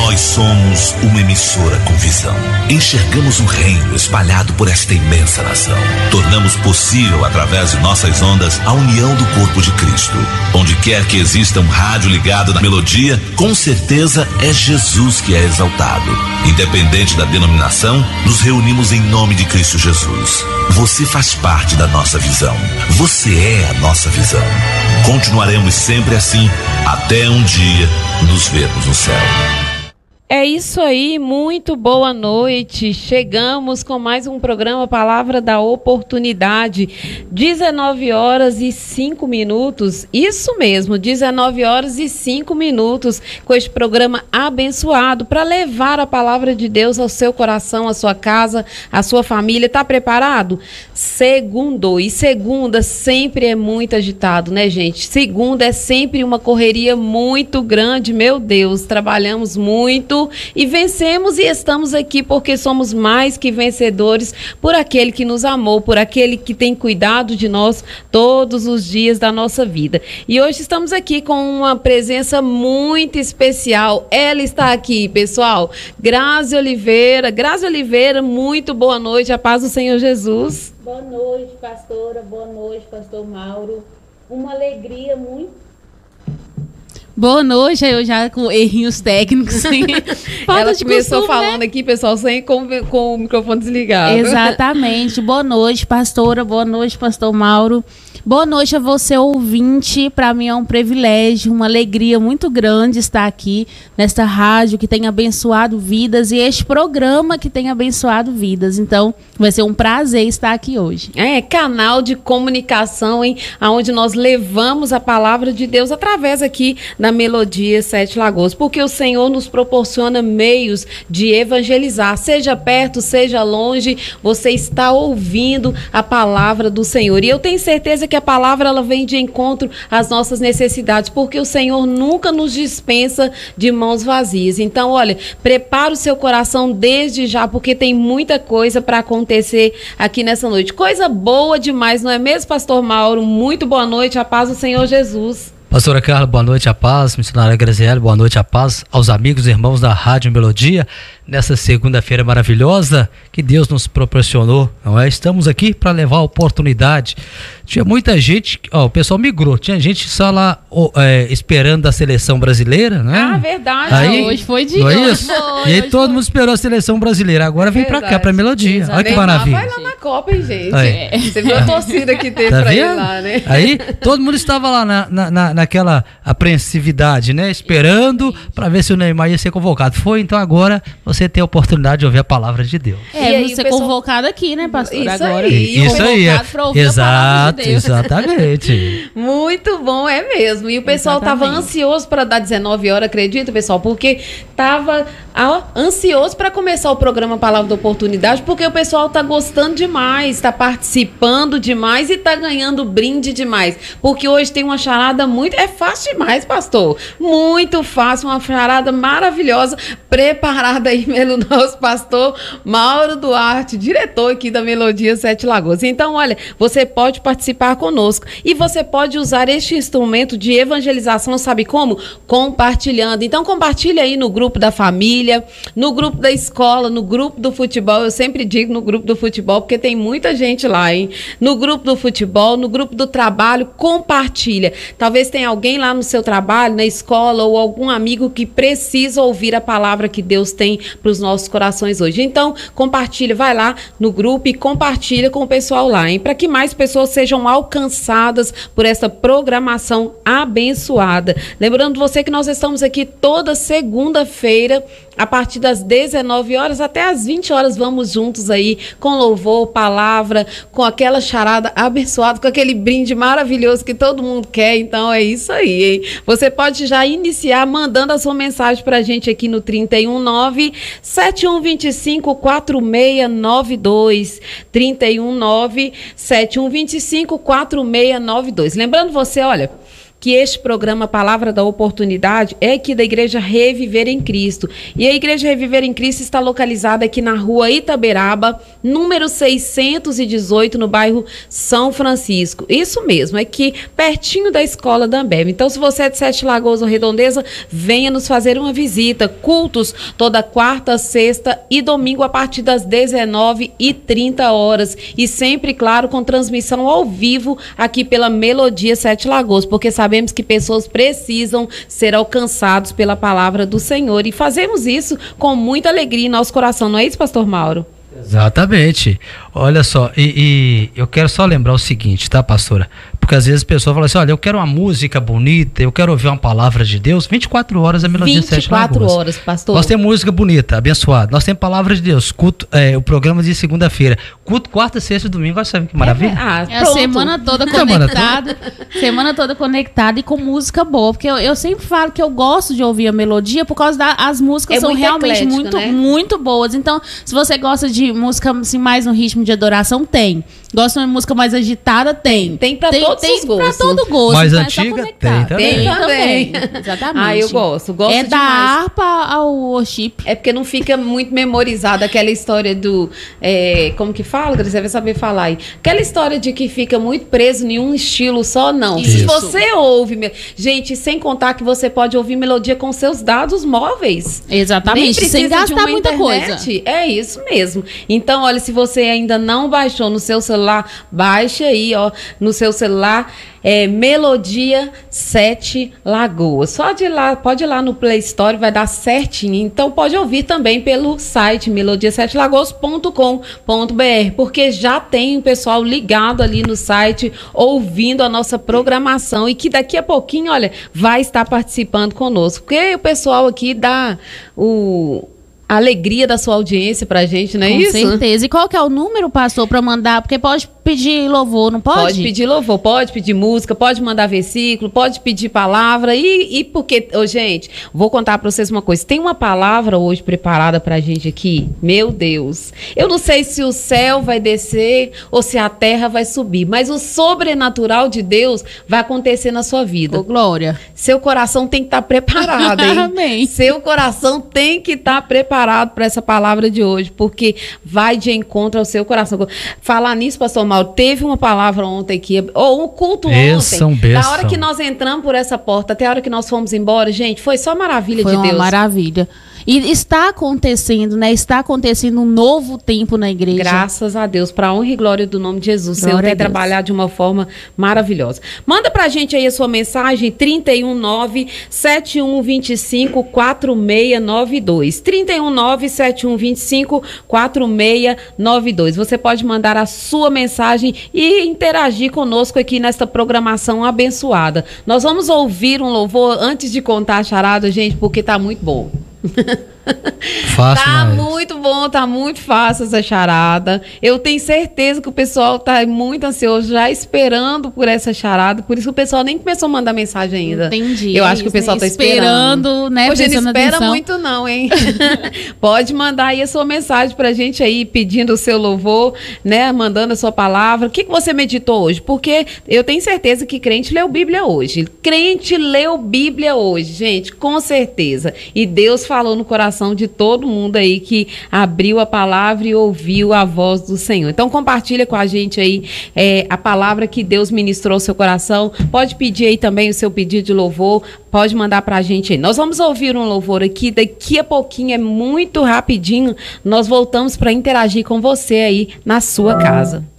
Nós somos uma emissora com visão. Enxergamos o reino espalhado por esta imensa nação. Tornamos possível, através de nossas ondas, a união do corpo de Cristo. Onde quer que exista um rádio ligado na melodia, com certeza é Jesus que é exaltado. Independente da denominação, nos reunimos em nome de Cristo Jesus. Você faz parte da nossa visão. Você é a nossa visão. Continuaremos sempre assim, até um dia nos vermos no céu. É isso aí, muito boa noite. Chegamos com mais um programa Palavra da Oportunidade. 19h05. Isso mesmo, 19h05 com este programa abençoado para levar a palavra de Deus ao seu coração, à sua casa, à sua família. Tá preparado? Segundou. E segunda sempre é muito agitado, né, gente? Segunda é sempre uma correria muito grande, meu Deus. Trabalhamos muito e vencemos e estamos aqui porque somos mais que vencedores por aquele que nos amou, por aquele que tem cuidado de nós todos os dias da nossa vida. E hoje estamos aqui com uma presença muito especial. Ela está aqui, pessoal. Grazi Oliveira, muito boa noite, a paz do Senhor Jesus. Boa noite, pastora, boa noite, pastor Mauro. Uma alegria muito. Boa noite, eu já com errinhos técnicos. Ela começou falando, né? Aqui, pessoal, sem com o microfone desligado. Exatamente. Boa noite, pastora. Boa noite, pastor Mauro. Boa noite a você, ouvinte. Para mim é um privilégio, uma alegria muito grande estar aqui nesta rádio que tem abençoado vidas e este programa que tem abençoado vidas. Então, vai ser um prazer estar aqui hoje. É, canal de comunicação, hein? Onde nós levamos a palavra de Deus através aqui da Melodia Sete Lagoas, porque o Senhor nos proporciona meios de evangelizar, seja perto, seja longe, você está ouvindo a palavra do Senhor. E eu tenho certeza que a palavra ela vem de encontro às nossas necessidades, porque o Senhor nunca nos dispensa de mãos vazias. Então, olha, prepara o seu coração desde já, porque tem muita coisa para acontecer aqui nessa noite. Coisa boa demais, não é mesmo, pastor Mauro? Muito boa noite, a paz do Senhor Jesus. Pastora Carla, boa noite, a paz. Missionária Graziele, boa noite, a paz. Aos amigos e irmãos da Rádio Melodia, nessa segunda-feira maravilhosa que Deus nos proporcionou, não é? Estamos aqui para levar a oportunidade. Tinha muita gente, o pessoal migrou, tinha gente só lá esperando a seleção brasileira, né? Ah, verdade. Aí, hoje foi dia. Não é isso? E aí todo mundo esperou a seleção brasileira, agora vem para cá, para Melodia. Olha que maravilha. Vai lá na Copa, hein, gente? Você viu a torcida que teve para ir lá, né? Aí todo mundo estava lá naquela apreensividade, né? Esperando para ver se o Neymar ia ser convocado. Foi, então agora você tem a oportunidade de ouvir a palavra de Deus. Você ser convocado aqui, né, pastor? Isso agora. Aí. Isso aí. Exato, exatamente. Muito bom, é mesmo. E o pessoal estava ansioso para dar 19 horas, acredita, pessoal? Porque estava ansioso para começar o programa Palavra da Oportunidade, porque o pessoal está gostando demais, está participando demais e está ganhando brinde demais. Porque hoje tem uma charada é fácil demais, pastor. Muito fácil, uma charada maravilhosa, preparada aí pelo nosso pastor Mauro Duarte, diretor aqui da Melodia Sete Lagoas. Então, olha, você pode participar conosco e você pode usar este instrumento de evangelização, sabe como? Compartilhando. Então, compartilha aí no grupo da família, no grupo da escola, no grupo do futebol. Eu sempre digo no grupo do futebol, porque tem muita gente lá, hein? No grupo do futebol, no grupo do trabalho, compartilha. Talvez tenha alguém lá no seu trabalho, na escola, ou algum amigo que precisa ouvir a palavra que Deus tem para os nossos corações hoje. Então, compartilha, vai lá no grupo e compartilha com o pessoal lá, hein? Para que mais pessoas sejam alcançadas por essa programação abençoada. Lembrando você que nós estamos aqui toda segunda-feira, a partir das 19 horas até as 20 horas, vamos juntos aí com louvor, palavra, com aquela charada abençoada, com aquele brinde maravilhoso que todo mundo quer. Então é isso aí, hein? Você pode já iniciar mandando a sua mensagem pra gente aqui no 319-7125-4692. 319-7125-4692. Lembrando você, olha, que este programa Palavra da Oportunidade é aqui da Igreja Reviver em Cristo. E a Igreja Reviver em Cristo está localizada aqui na rua Itaberaba, número 618, no bairro São Francisco. Isso mesmo, aqui pertinho da escola da Ambev. Então, se você é de Sete Lagoas ou Redondeza, venha nos fazer uma visita. Cultos toda quarta, sexta e domingo a partir das 19h30. E sempre, claro, com transmissão ao vivo aqui pela Melodia Sete Lagoas, porque sabemos que pessoas precisam ser alcançados pela palavra do Senhor e fazemos isso com muita alegria em nosso coração, não é isso, pastor Mauro? Exatamente. Olha só, e eu quero só lembrar o seguinte, tá, pastora? Porque às vezes a pessoa fala assim, olha, eu quero uma música bonita, eu quero ouvir uma palavra de Deus, 24 horas a Melodia Sete Lagoas. 24 horas, pastor. Nós temos música bonita, abençoada, nós temos palavra de Deus, culto, o programa de segunda-feira, culto quarta, sexta e domingo, olha só que maravilha. A semana toda conectada, semana toda conectada e com música boa, porque eu sempre falo que eu gosto de ouvir a melodia por causa das músicas são realmente muito boas. Então, se você gosta de música assim, mais no ritmo de adoração, tem. Gosta de música mais agitada, tem. Tem pra todos os gostos. Pra todo gosto. Mais antiga, tem também. Exatamente. Eu gosto é demais. Da harpa ao worship. É porque não fica muito memorizada aquela história do... como que fala, Grazi? Você vai saber falar aí. Aquela história de que fica muito preso em um estilo só, não. Isso. Se você ouve... Gente, sem contar que você pode ouvir melodia com seus dados móveis. Exatamente. Sem gastar muita coisa. É isso mesmo. Então, olha, se você ainda não baixou no seu celular, baixe aí, ó, no seu celular, Melodia Sete Lagoas. Só de lá, pode ir lá no Play Store, vai dar certinho. Então pode ouvir também pelo site melodiasetelagos.com.br, porque já tem o pessoal ligado ali no site, ouvindo a nossa programação e que daqui a pouquinho, olha, vai estar participando conosco. Porque o pessoal aqui dá a alegria da sua audiência pra gente, não é isso? Com certeza. E qual que é o número, pastor, pra mandar? Porque pode pedir louvor, não pode? Pode pedir louvor, pode pedir música, pode mandar versículo, pode pedir palavra. E porque, gente, vou contar pra vocês uma coisa. Tem uma palavra hoje preparada pra gente aqui. Meu Deus. Eu não sei se o céu vai descer ou se a terra vai subir, mas o sobrenatural de Deus vai acontecer na sua vida. Ô, glória. Seu coração tem que estar preparado, hein? Amém. Seu coração tem que estar preparado para essa palavra de hoje, porque vai de encontro ao seu coração. Falar nisso, pastor Mauro, teve uma palavra ontem aqui, ou um culto ontem, da hora que nós entramos por essa porta até a hora que nós fomos embora, gente, foi só maravilha de Deus. Foi uma maravilha. E está acontecendo, né? Está acontecendo um novo tempo na igreja. Graças a Deus, para a honra e glória do nome de Jesus. O Senhor tem trabalhado de uma forma maravilhosa. Manda pra gente aí a sua mensagem, 319-7125-4692. 319-7125-4692. Você pode mandar a sua mensagem e interagir conosco aqui nesta programação abençoada. Nós vamos ouvir um louvor antes de contar a charada, gente, porque tá muito bom. Fácil, tá muito bom, tá muito fácil essa charada. Eu tenho certeza que o pessoal tá muito ansioso, já esperando por essa charada. Por isso que o pessoal nem começou a mandar mensagem ainda. Entendi. Eu acho que o pessoal tá esperando, né? Hoje não espera atenção. muito não, hein? Pode mandar aí a sua mensagem pra gente aí, pedindo o seu louvor, né? Mandando a sua palavra. O que você meditou hoje? Porque eu tenho certeza que crente leu Bíblia hoje. Crente leu Bíblia hoje, gente, com certeza. E Deus falou no coração de todo mundo aí que abriu a palavra e ouviu a voz do Senhor. Então compartilha com a gente aí a palavra que Deus ministrou ao seu coração. Pode pedir aí também o seu pedido de louvor, pode mandar pra gente aí. Nós vamos ouvir um louvor aqui, daqui a pouquinho, é muito rapidinho, nós voltamos para interagir com você aí na sua casa.